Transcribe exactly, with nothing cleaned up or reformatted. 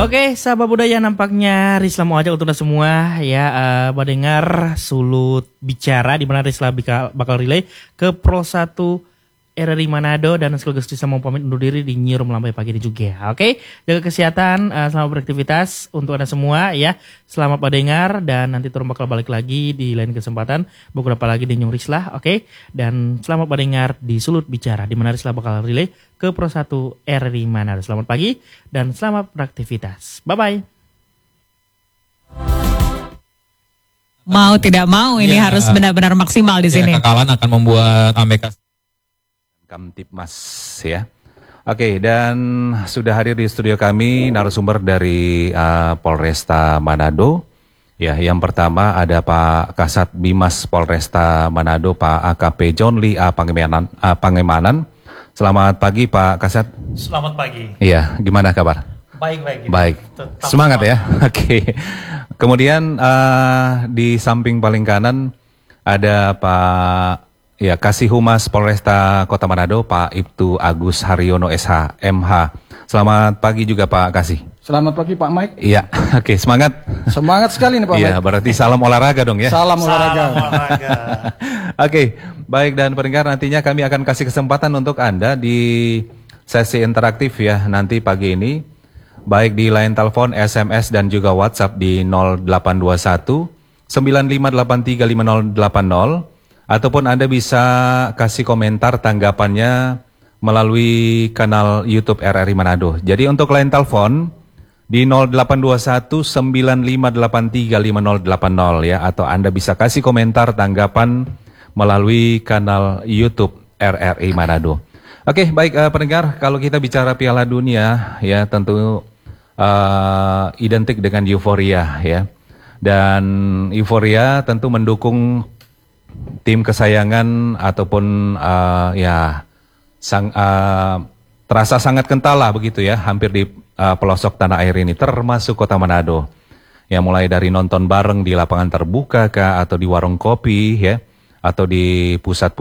Oke, sahabat budaya, nampaknya Risla mau ajak untuk anda semua ya uh, mendengar Sulut Bicara, di mana Risla bakal, bakal relay ke Pro satu R R I Manado, dan sekaligus Risla mau pamit undur diri di Newsroom Lampai Pagi ini juga. Oke, jaga kesehatan, uh, selamat beraktivitas untuk anda semua ya. Selamat mendengar, dan nanti turun bakal balik lagi di lain kesempatan beberapa lagi di Nyung Risla. Oke, dan selamat mendengar di Sulut Bicara, di mana Risla bakal relay ke Pro satu R R I Manado. Selamat pagi dan selamat beraktivitas. Bye bye. Mau tidak mau ini ya, harus benar-benar maksimal di ya, sini. Kekalan akan membuat Ambeka Kamtipmas ya. Oke, dan sudah hadir di studio kami narasumber dari uh, Polresta Manado. Ya, yang pertama ada Pak Kasat Bimas Polresta Manado, Pak A K P John Lee A. Pangemanan. Uh, Pangemanan. Selamat pagi Pak Kasat. Selamat pagi. Iya, gimana kabar? Baik, baik. Baik. Tetap semangat ya. Oke. Kemudian uh, di samping paling kanan ada Pak ya Kasih Humas Polresta Kota Manado, Pak Ibtu Agus Haryono S H M H. Selamat pagi juga Pak Kasih. Selamat pagi Pak Mike. Iya, oke, semangat. Semangat sekali nih Pak Mike. Iya, berarti salam olahraga dong ya. Salam olahraga. Salam olahraga. Oke, baik, dan pendengar, nantinya kami akan kasih kesempatan untuk Anda di sesi interaktif ya nanti pagi ini, baik di line telepon, S M S dan juga WhatsApp di nol delapan dua satu sembilan lima delapan tiga lima nol delapan nol, ataupun Anda bisa kasih komentar tanggapannya melalui kanal YouTube R R I Manado. Jadi untuk line telepon di nol delapan dua satu sembilan lima delapan tiga lima nol delapan nol ya, atau Anda bisa kasih komentar tanggapan melalui kanal YouTube R R I Manado. Oke, baik uh, pendengar, kalau kita bicara Piala Dunia ya tentu uh, identik dengan euforia ya. Dan euforia tentu mendukung tim kesayangan ataupun uh, ya sang, uh, terasa sangat kental lah begitu ya, hampir di uh, pelosok tanah air ini, termasuk Kota Manado. Ya, mulai dari nonton bareng di lapangan terbuka kah, atau di warung kopi ya, atau di pusat